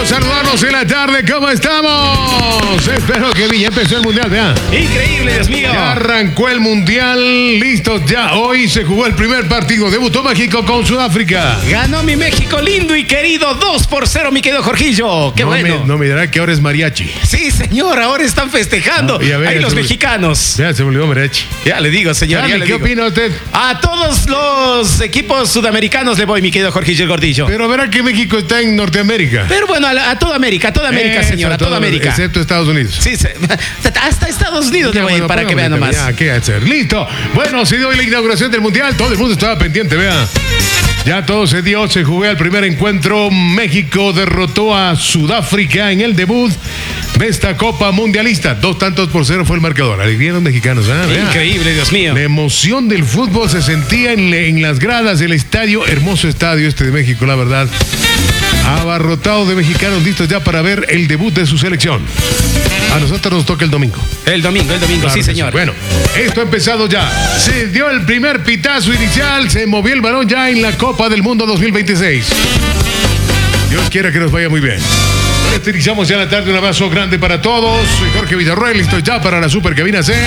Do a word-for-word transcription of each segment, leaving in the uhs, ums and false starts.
gusto saludarnos en la tarde. ¿Cómo estamos? Espero que bien. Ya empezó el mundial, vean. Increíble, Dios mío. Ya arrancó el mundial. Listos ya. Hoy se jugó el primer partido. Debutó México con Sudáfrica. Ganó mi México lindo y querido. dos por cero, mi querido Jorgillo. Qué no bueno. Me, no me dirá que ahora es mariachi. Sí, señor. Ahora están festejando. No, ver, ahí los me... mexicanos. Ya se volvió mariachi. Ya le digo, señor. Dale, ya le ¿qué digo. opina usted? A todos los equipos sudamericanos le voy, mi querido Jorgillo el Gordillo. Pero verá que México está en Norteamérica. Pero bueno, a, la, a toda América, a toda América, Eso, señor, a toda todo, América. Excepto Estados Unidos. Sí, se, hasta Estados Unidos le voy a ir para que vean nomás. Ya, ¿qué hacer? Listo. Bueno, se dio hoy la inauguración del mundial. Todo el mundo estaba pendiente, vea. Ya todo se dio, se jugó el primer encuentro. México derrotó a Sudáfrica en el debut de esta Copa Mundialista. Dos tantos por cero fue el marcador. Alegría los mexicanos, ¿eh? Increíble, Dios mío. La emoción del fútbol se sentía en, en las gradas del estadio. Hermoso estadio este de México, la verdad. Abarrotado de mexicanos listos ya para ver el debut de su selección. A nosotros nos toca el domingo. El domingo, el domingo, Claro sí, señor. Sí. Bueno, esto ha empezado ya. Se dio el primer pitazo inicial. Se movió el balón ya en la Copa del Mundo dos mil veintiséis. Dios quiera que nos vaya muy bien. Bueno, iniciamos ya la tarde. Un abrazo grande para todos. Soy Jorge Villarroel. Listo ya para la Super Cabina C.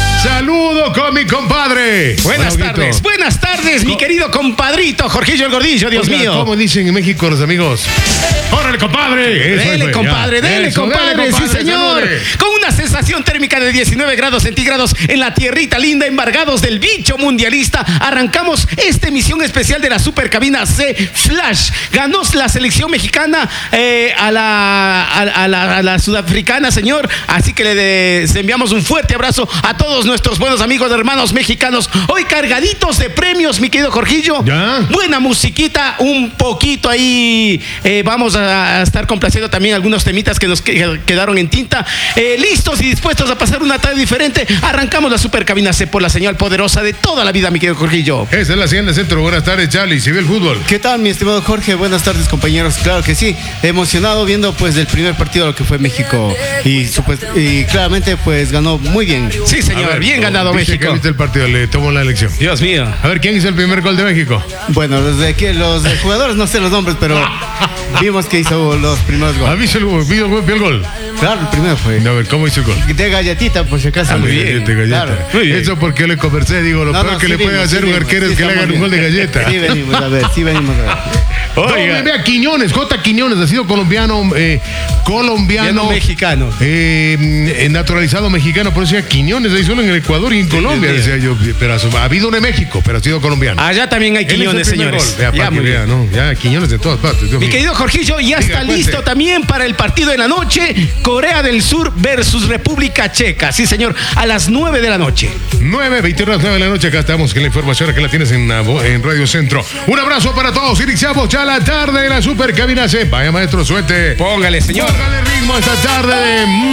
Saludo con mi compadre. Buenas bueno, tardes, buenas tardes, mi querido compadrito Jorgillo el Gordillo, Dios Oiga, mío. ¿cómo dicen en México los amigos? ¡Órale, compadre! Eso Dele, fue, compadre, ya. dele, Eso, compadre, dele, compadre, sí, señor. salude. Con una sensación térmica de diecinueve grados centígrados en la tierrita linda, embargados del bicho mundialista, arrancamos esta emisión especial de la Super Cabina C Flash. Ganó la selección mexicana eh, a, la, a, a, la, a la sudafricana, señor. Así que le de, les enviamos un fuerte abrazo a todos nuestros buenos amigos, hermanos mexicanos. Hoy cargaditos de premios, mi querido Jorgillo. ¿Ya? Buena musiquita, un poquito ahí. Eh, vamos a, a estar complaciendo también algunos temitas que nos que, quedaron en tinta. Eh, listos y dispuestos a pasar una tarde diferente. Arrancamos la Super Cabina C por la señal poderosa de toda la vida, mi querido Jorgillo. Esa es la señal de centro. Buenas tardes, Charlie. ¿Se ve el fútbol? ¿Qué tal, mi estimado Jorge? Buenas tardes, compañeros. Claro que sí. Emocionado viendo pues el primer partido lo que fue México. Y, y claramente pues ganó muy bien. Sí, señor. Ver, bien ganado dice México. Que viste el partido, le tomo la elección. Dios mío. A ver, ¿quién hizo el primer gol de México? Bueno, los de aquí, los de jugadores no sé los nombres, pero vimos que hizo los primeros ¿Has goles. visto el, gol? ¿Vio el gol? Claro, el primero fue. A ver, ¿cómo hizo el gol? De galletita, por si acaso. Ah, muy bien, de galleta. Claro. Muy bien. Eso porque le conversé, digo, lo No, peor no, que sí le puede vimos, hacer sí un vimos, arquero sí es que le estamos hagan un gol de bien. galleta. Sí venimos a ver, sí venimos a ver. Oiga, vea Quiñones, J. Quiñones, ha sido colombiano, eh, colombiano, mexicano. eh, naturalizado mexicano, por eso decía Quiñones, ahí solo en el Ecuador y en Colombia, decía yo, pero ha habido uno en México, pero ha sido colombiano. Allá también hay Él hizo el Quiñones, primer señores. gol. Vea, Ya, para que muy vea, bien. ¿no? Ya, Quiñones de todas partes. Dios Mi mío. querido Jorgillo, ya Diga, está cuente. listo también para el partido de la noche. Corea del Sur versus República Checa. Sí, señor, a las nueve de la noche. nueve, veintiuno, nueve de la noche, acá estamos con la información, acá la tienes en, en Radio Centro. Un abrazo para todos, iniciamos ya la tarde de la Super Cabina C. Vaya maestro, suerte. Póngale, señor. Póngale ritmo esta tarde de